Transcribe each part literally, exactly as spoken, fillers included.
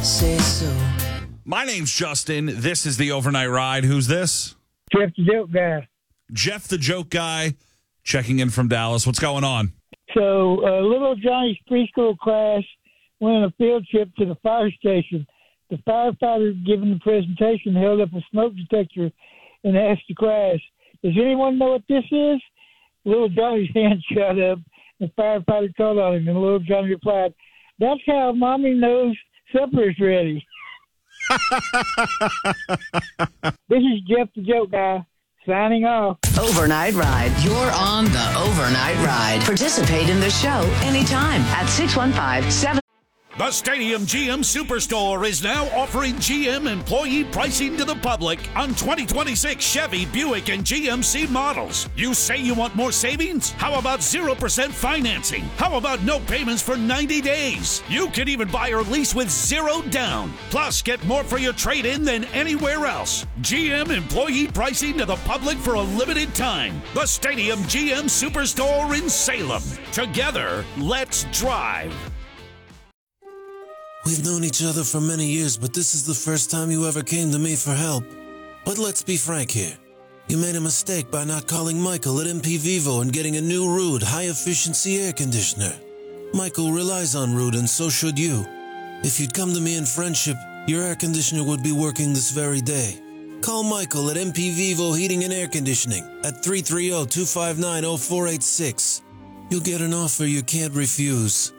say so. My name's Justin. This is the Overnight Ride. Who's this? Jeff the Joke Guy. Jeff the Joke Guy, checking in from Dallas. What's going on? So, uh, little Johnny's preschool class went on a field trip to the fire station. The firefighter giving the presentation held up a smoke detector and asked the class, "Does anyone know what this is?" Little Johnny's hand shot up. The firefighter called on him, and little Johnny replied, "That's how Mommy knows supper's ready." This is Jeff the Joke Guy, signing off. Overnight Ride. You're on the Overnight Ride. Participate in the show anytime at six one five, seven. The Stadium G M Superstore is now offering G M employee pricing to the public on twenty twenty-six Chevy, Buick, and G M C models. You say you want more savings? How about zero percent financing? How about no payments for ninety days? You can even buy or lease with zero down. Plus, get more for your trade-in than anywhere else. G M employee pricing to the public for a limited time. The Stadium G M Superstore in Salem. Together, let's drive. We've known each other for many years, but this is the first time you ever came to me for help. But let's be frank here. You made a mistake by not calling Michael at M P Vivo and getting a new Ruud high-efficiency air conditioner. Michael relies on Ruud, and so should you. If you'd come to me in friendship, your air conditioner would be working this very day. Call Michael at M P Vivo Heating and Air Conditioning at three three zero, two five nine, zero four eight six. You'll get an offer you can't refuse.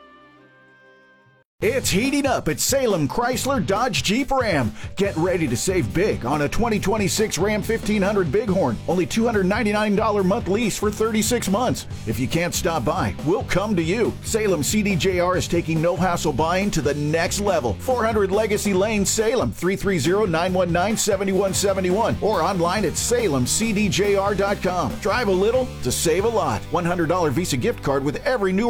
It's heating up at Salem Chrysler Dodge Jeep Ram. Get ready to save big on a twenty twenty-six Ram fifteen hundred Bighorn. Only two hundred ninety-nine dollars month lease for thirty-six months. If you can't stop by, we'll come to you. Salem C D J R is taking no-hassle buying to the next level. four hundred Legacy Lane, Salem, three three zero, nine one nine, seven one seven one, or online at salem c d j r dot com. Drive a little to save a lot. one hundred dollars Visa gift card with every new